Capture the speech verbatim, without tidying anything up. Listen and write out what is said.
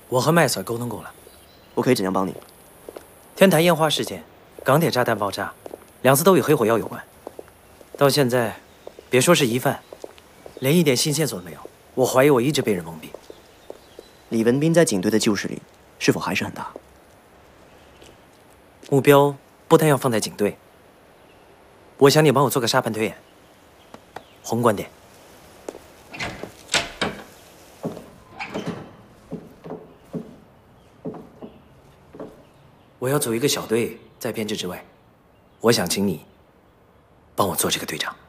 我和麦 Sir 沟通过了， 我可以怎样帮你？ 天台烟花事件、港铁炸弹爆炸，两次都与黑火药有关。到现在，别说是疑犯，连一点新线索都没有。我怀疑我一直被人蒙蔽。 李文斌在警队的旧势力是否还是很大？ 目标不但要放在警队，我想你帮我做个沙盘推演，宏观点。我要组一个小队在编制之外，我想请你帮我做这个队长。